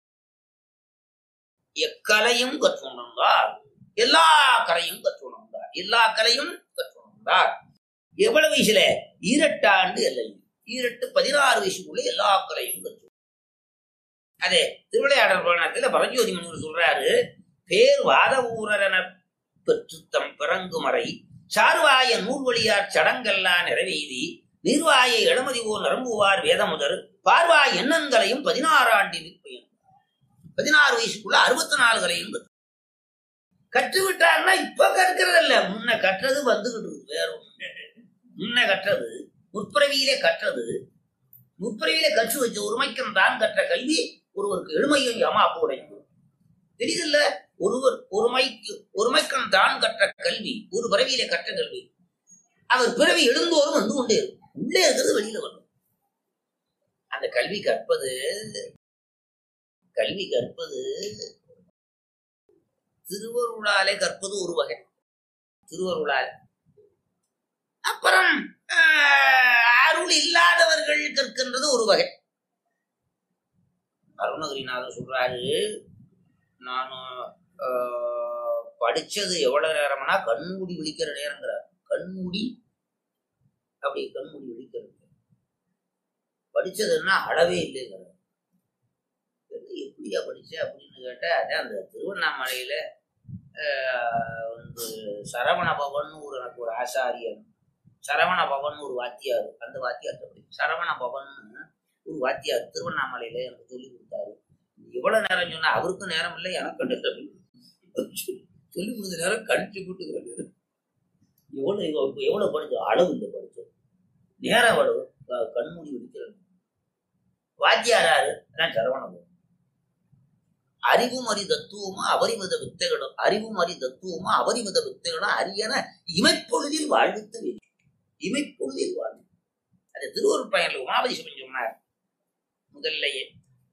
எக்கலையும் கற்றுணர்ந்தார், எல்லா கலையும் கற்றுணர்ந்தார், எல்லா கலையும் கற்றுணர்ந்தார். எவ்வளவு வயசுல? 18 ஆண்டு இல்லை, 16 வயசுக்குள்ள எல்லா கலையும் கற்று. அதே திருவிளையாடல் புராணத்துல பரஞ்சோதி முனிவர் சொல்றாரு, பேர் வாத ஊரன பெற்றுத்தம் பிறங்குமறை சார்வாய நூல்வழியார் சடங்கெல்லாம் நிறைவேதி நீர்வாயை இளமதி ஓர் நரம்புவார் வேதமுதர் பார்வாய் எண்ணங்களையும் 16 ஆண்டில் 16 வயசுக்குள்ள 64 கலையும் கற்றுவிட்டார்னா இப்ப கற்கிறதில்ல, முன்ன கற்றது வந்துகிட்டு இருக்கு. வேற ஒண்ணு முன்ன கற்றது, முற்பிறவியிலே கற்றது, முற்பிறவியிலே கற்று வச்ச ஒருமைக்கும் தான் கற்ற கல்வி ஒருவருக்கு எளிமையும் யமாப்புடையும் தெரியுதில்ல. ஒருவர் ஒருமைக்கும் தான் கற்ற கல்வி, ஒரு பிறவியிலே கற்ற கல்வி, அவர் பிறவி எழுந்தோறும் வந்து கொண்டே இருக்கும். உள்ளே இருக்கிறது வெளியில வரும். அந்த கல்வி கற்பது திருவருளாலே கற்பது ஒரு வகை, திருவருளாலே. அப்புறம் அருள் இல்லாதவர்கள் கற்கின்றது ஒரு வகை. அருணகிரிநாதர் சொல்றாரு, நான் படிச்சது எவ்வளவு நேரம்னா கண்மூடி விழிக்கிற நேரங்கிறார். கண்மூடி விழிக்கிறது படிச்சதுன்னா அளவே இல்லைங்கிறார். எப்படியா படிச்ச அப்படின்னு கேட்டா, அதான் அந்த திருவண்ணாமலையில வந்து சரவண பவன் எனக்கு ஒரு ஆசாரியன், சரவண பவன் ஒரு வாத்தியார், அந்த வாத்தியார்ட்ட படி சரவண பவன் ஒரு வாத்தியார் திருவண்ணாமலையில எனக்கு சொல்லி கொடுத்தாரு. நீ எவ்வளவு நேரம் சொன்னா அவருக்கும் நேரம் இல்லை எனக்கு நேரம் இல்லை. சொல்லி கொடுத்த நேரம் கழிச்சு கூட்டுக்கிற எவ்வளவு படிச்சு அளவு இல்லை படிச்சு நேரம் அளவு கண்மூடி விடுக்கிறது. வாத்தியாராரு அதான் சரவணம். அறிவும் அறி தத்துவமா அபரிமித வித்தைகளும் அறிவும் அறி தத்துவமா அபரிமித வித்தைகளும் அரியன இமைப்பொழுதில் வாழ்வித்த வேண்டும். இமைப்பொழுதில் வாழ்வு. அது திருவள்ளுவர் பயனில் உமாபதி சிவன் சொன்னார். முதல்லையே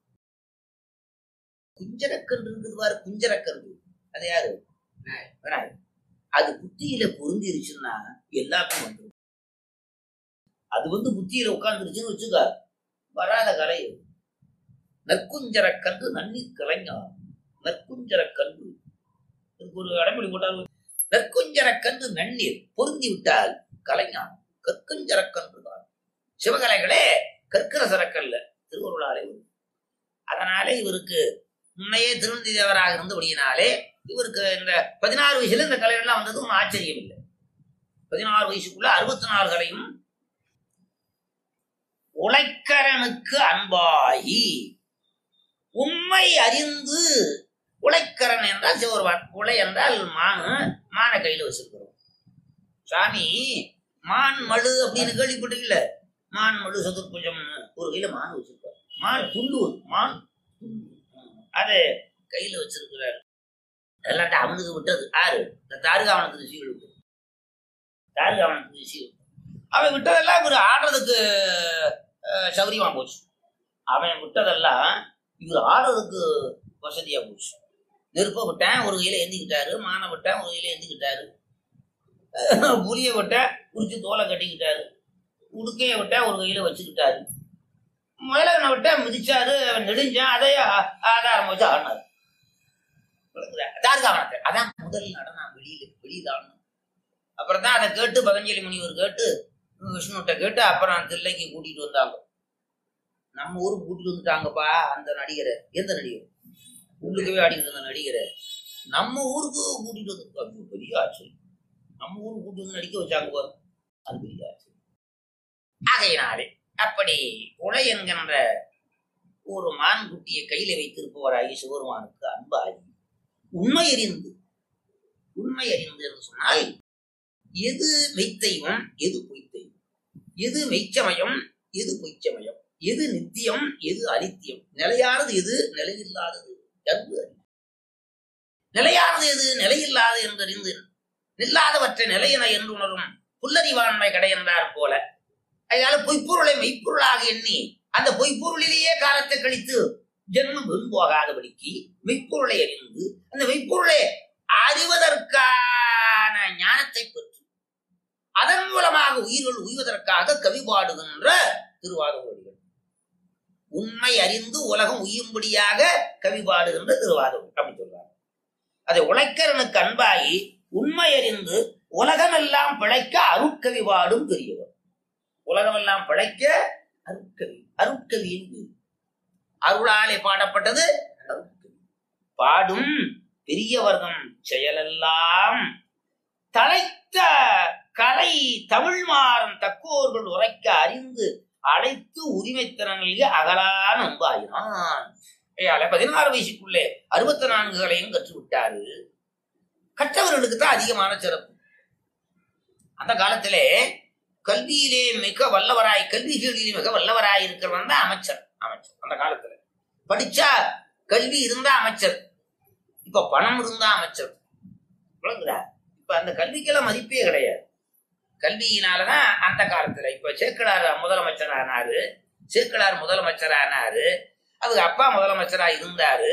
குஞ்சரக்கன்று இருக்குது பாரு, குஞ்சரக்கன்று. அது யாரு? அது புத்தியில பொருந்திருச்சுன்னா எல்லாருக்கும் வந்துடும். அது புத்தியில உட்கார்ந்துருச்சுன்னு வச்சுக்க, வராத கலை. நற்குஞ்சரக்கன்று நன்னீர் கலைஞர். நற்குஞ்சரக்கன்று ஒரு அடைமொழி போட்டால், நற்குஞ்சரக்கன்று நன்னீர் பொருந்தி விட்டால் கலைஞர். கற்குஞ்சரக்கன்று தான் சிவகலைகளே கற்கிற சரக்கல்ல திருவருளாலே. அதனாலே இவருக்கு முன்னையே திருநந்தி தேவராக இருந்தபடியினாலே இவருக்கு இந்த 16 வயசுல இந்த கலைகள்லாம் வந்தது ஒன்றும் ஆச்சரியம் இல்லை. 16 வயசுக்குள்ள 64 கலையும். உழைக்கரனுக்கு அன்பாகி உண்மை அறிந்து. உழைக்கரன் என்றால் சிவருவான், உலை என்றால் மானு. மானை கையில வச்சிருக்கிறோம். சாமி மான் மடு அப்படின்னு கேள்விப்பட்டீங்கல்ல. மான் மடு சதுர்புஜம் ஒரு கையில மான் வச்சிருக்காரு. மான் துண்டு, மான் அது கையில வச்சிருக்கிறாரு. எல்லாத்தையும் அவனுக்கு விட்டது யாரு? இந்த தாருகாவனத்து ரிஷிகள் விட்டு. தாருகாவனத்து ரிஷிகள் அவன் விட்டதெல்லாம் இவர் ஆடுறதுக்கு சௌரியமா போச்சு. அவன் விட்டதெல்லாம் இவர் ஆடுறதுக்கு வசதியா போச்சு. நெருப்ப விட்டேன் ஒரு கையில ஏந்திக்கிட்டாரு, மானை விட்டேன் ஒரு கையில ஏந்திக்கிட்டாரு, புளிய விட்ட குறிச்சு தோலை கட்டிக்கிட்டாரு, உடுக்கைய விட்ட ஒரு கையில வச்சுக்கிட்டாரு, முயலகனை விட்ட மிதிச்சாரு, நெடுஞ்சான், அதைய ஆதாரம் வச்சு ஆடினாரு. தார்காவனத்தை அதான் முதல் நடனம். வெளியில ஆடணும். அப்புறம் தான் அதை கேட்டு பதஞ்சலி முனிவர் கேட்டு விஷ்ணுட்ட கேட்டு அப்புறம் தில்லைக்கு கூட்டிட்டு வந்தாங்க. நம்ம ஊருக்கு கூட்டிட்டு வந்துட்டாங்கப்பா அந்த நடிகரை. எந்த நடிகர்? உள்ளுக்கவே ஆடிக்கிட்டு இருந்த நடிகரை நம்ம ஊருக்கு கூட்டிட்டு வந்து பெரிய ஆச்சரியம். நம்ம ஊருக்கு கூட்டிட்டு வந்து நடிக்க வச்சாங்க. அது பெரிய ஆச்சரியம். ஆகையினாலே அப்படி உலை என்கின்ற ஒரு மான் குட்டியை கையில வைத்திருப்பவராகி சிவருமானுக்கு அன்பாகி உண்மை அறிந்து. உண்மை அறிந்து என்று சொன்னால் எது மெய்த்தெய்வம் எது பொய்த்தெய்வம், எது மெய்ச்சமயம் எது பொய்ச்சமயம், எது நித்தியம் எது அனித்தியம், நிலையானது எது நிலையில்லாதது என்று நிலையானது எது நிலையில்லாது என்றறிந்து நில்லாதவற்றை நிலையின என்று உணரும் புல்லறிவாண்மை கடை என்றார் போல. அதனால பொய்ப்பொருளை மெய்ப்பொருளாக எண்ணி அந்த பொய்ப்பொருளிலேயே காலத்தை கழித்து ஜென்மம் வெண் போகாதபடிக்கு மெய்ப்பொருளை அறிந்து அந்த மெய்ப்பொருளை அறிவதற்கான ஞானத்தை பெற்று அதன் மூலமாக உயிர்கள் உய்வதற்காக கவி பாடுகின்ற திருவாதூரிகள். உண்மை அறிந்து உலகம் உய்யும்படியாக கவி பாடுகின்ற திருவாதூர் அப்படி சொல்றாங்க. அதை உழைக்கரனுக்கு அன்பாகி உண்மை அறிந்து உலகமெல்லாம் பிழைக்க அருட்கவி பாடும் பெரியவர். உலகமெல்லாம் பிழைக்க அருட்கவி. அருட்கவியின் அருளாலே பாடப்பட்டது அருட்கவி. பாடும் பெரியவர்தம் செயலெல்லாம் தழைத்த கலை தமிழ் மாறும் தக்கோர்கள் உரைக்க அறிந்து அழைத்து உரிமை திறனில் அகலான அன்பாயினான். 16 வயசுக்குள்ளே 64 கலையும் கற்றுவிட்டாரு. கற்றவர்களுக்கு தான் அதிகமான சிறப்பு. அந்த காலத்திலே கல்வியிலே மிக வல்லவராய், கல்விகளிலே மிக வல்லவராய் இருக்கிறவன் தான் அமைச்சர். அமைச்சர் அந்த காலத்துல படிச்சா கல்வி இருந்தா அமைச்சர். இப்ப பணம் இருந்தா அமைச்சர். இப்ப அந்த கல்விக்கெல்லாம் மதிப்பே கிடையாது. கல்வியினாலதான் அந்த காலத்துல இப்ப சேக்கிழார் முதலமைச்சரானாரு. சேக்கிழார் முதலமைச்சரானாரு. அவங்க அப்பா முதலமைச்சரா இருந்தாரு.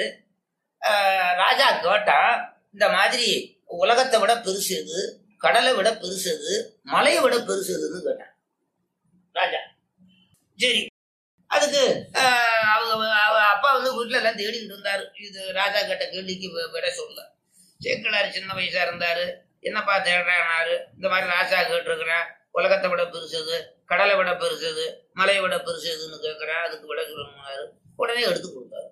ராஜா கேட்டா இந்த மாதிரி உலகத்தை விட பெருசு எது, கடலை விட பெருசு எது, மலையை விட பெருசு எதுன்னு கேட்டான் ராஜா. சரி, அதுக்கு அவங்க அப்பா வீட்டுல எல்லாம் தேடிக்கிட்டு இருந்தாரு. இது ராஜா கேட்ட கேள்விக்கு விட சொல்ல. சேக்கிழார் சின்ன வயசா இருந்தாரு. என்னப்பா தேடுறாரு? இந்த மாதிரி ராஜா கேட்டிருக்கிறேன், உலகத்தை விட பெருசுது, கடலை விட பெருசுது, மலையை விட பெருசுதுன்னு கேட்கிறேன், அதுக்கு விட சொல்லணும்னாரு. உடனே எடுத்து கொடுத்தாரு.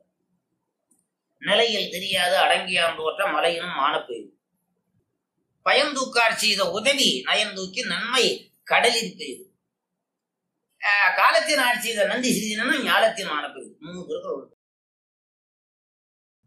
நிலையில் தெரியாது அடங்கியான் தோற்ற மலையினும் மானப்பெய்து பயந்தூக்கார் செய்த உதவி நயந்தூக்கி நன்மை கடலில் பெய்து காலத்தின் ஆட்சி செய்த நன்றி செய்தனும் ஞாலத்தின் மானப்பெய்து. 3 திருக்குறள்.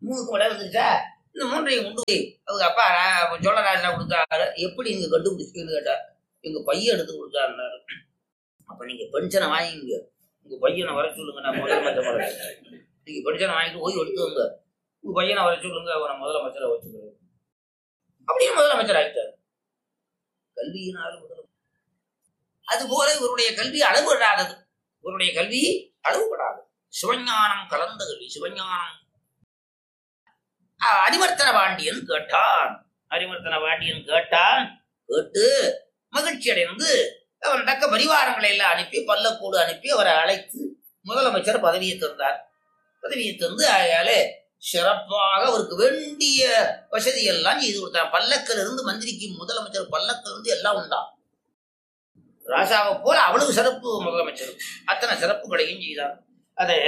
3க்கு விலை வந்துருச்சா, இந்த 3ஐயும் கொண்டு போய் அவங்க அப்பா சோழராஜா கொடுத்தாரு. எப்படி இங்க கண்டுபிடிச்சுன்னு கேட்டா, எங்க பையன் எடுத்து கொடுத்தாருன்னாரு. அப்ப நீங்க பென்ஷனை வாங்கிங்க, உங்க பையனை வர சொல்லுங்க, நான் முதலமைச்சர். நீங்க பென்ஷனை வாங்கிட்டு போய் எடுத்துவங்க, உங்க பையனை வர சொல்லுங்க, அவனை முதலமைச்சரை வச்சுக்கிறது. அப்படியே முதலமைச்சர் ஆகிட்டார். கல்வியினால் முதலமைச்சர். அது போல இவருடைய கல்வி அளவுபடாதது. இவருடைய கல்வி அளவுபடாது. சிவஞானம் கலந்த கல்வி. சிவஞானம். அரிமர்த்தன பாண்டியன் கேட்டான். அரிமர்த்தன பாண்டியன் கேட்டான். கேட்டு மகிழ்ச்சி அடைந்து அவன் தக்க பரிவாரங்களை எல்லாம் அனுப்பி பல்லக்கூடு அனுப்பி அவரை அழைத்து முதலமைச்சர் பதவியை தந்தார். பதவியை தந்து ஆயாலே சிறப்பாக அவருக்கு வேண்டிய வசதி எல்லாம் செய்து கொடுத்தார். பல்லக்கில் இருந்து மந்திரிக்கு முதலமைச்சர் பல்லக்கில் இருந்து எல்லாம் உண்டான். ராஜாவை போல அவ்வளவு சிறப்பு முதலமைச்சர். அத்தனை சிறப்புகளையும் செய்தார். அது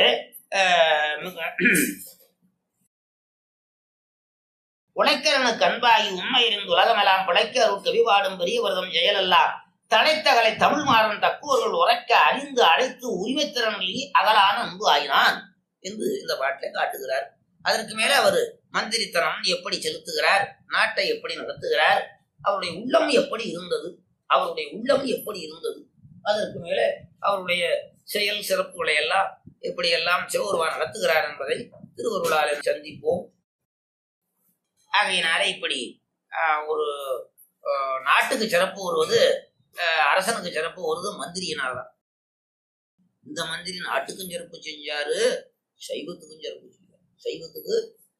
உழைக்கிறனுக்கு அன்பாகி உண்மை இருந்து உலகமெல்லாம் பிழைக்க அருள் கவிபாடும் பெரிய விரதம் செயலெல்லாம் தழைத்தகலை தமிழ் மாறன் தக்குவர்கள் உரைக்க அறிந்து அழைத்து உரிமைத்திறனில் அகலான அன்பு ஆயினான் என்று இந்த பாட்டில காட்டுகிறார். அதற்கு மேல அவர் மந்திரித்தனம் எப்படி செலுத்துகிறார், நாட்டை எப்படி நடத்துகிறார், அவருடைய உள்ளம் எப்படி இருந்தது, அவருடைய உள்ளம் எப்படி இருந்தது, அதற்கு மேல அவருடைய செயல் சிறப்புகளை எல்லாம் எப்படி எல்லாம் சிவபெருமான் நடத்துகிறார் என்பதை திருவருளாலே சந்திப்போம். ஆகையினால இப்படி ஒரு நாட்டுக்கு சிறப்பு வருவது, அரசனுக்கு சிறப்பு வருவது மந்திரியினால்தான். இந்த மந்திரி நாட்டுக்கும் சிறப்பு செஞ்சாரு, சைவத்துக்கும் சிறப்பு செஞ்சார். சைவத்துக்கு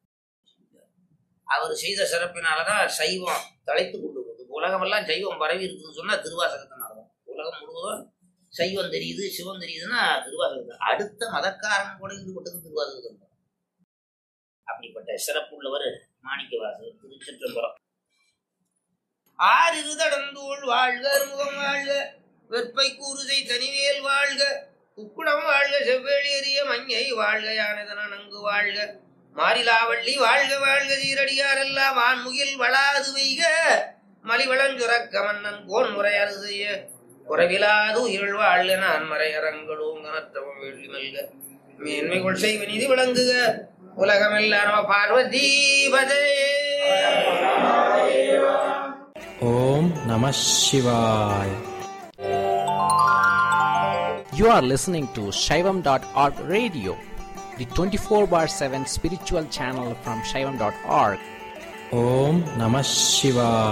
அவர் செய்த சிறப்பினாலதான் சைவம் தலைத்து கொண்டு வருது. உலகமெல்லாம் சைவம் பரவி இருக்குன்னு சொன்னா திருவாசகத்தினாலதான். உலகம் முழுவதும் சைவம் தெரியுது, சிவம் தெரியுதுன்னா திருவாசகத்தான். அடுத்த மதக்காரன் கூட ஈடுபட்டது திருவாசகத்தான். அப்படிப்பட்ட சிறப்புள்ளவர் மாணிக்கவாசகர். திருச்சிற்றம்பலம். ஆறிருதடந்தோள் வாழ்க, முகம் வாழ்க, வெற்பை கூறுதை தனிவேல் வாழ்க, உக்குடம் வாழ்க, செவ்வேளி எறிய மஞ்சை வாழ்க, யானதன நன்கு வாழ்க, மாரிலாவள்ளி வாழ்க வாழ்க, சீரடியாரெல்லாம் ஆண்முகில் வளாது வைக, மலிவளஞ்சுரக்க மன்னன் கோன் முறையாறு செய்ய குறைவிலாது உயிர் வாழ்க, நான் மறையரங்களும் கனத்தவம் வெள்ளி மல்க, மேன்மை கொள் செய்வ நிதி விளங்குக, உலகமெல்லாம் பார்வதி பதையே. ஓம் நம சிவாய். You are listening to Shaivam.org radio, the 24/7 spiritual channel from Shaivam.org. Om Namah Shivaya.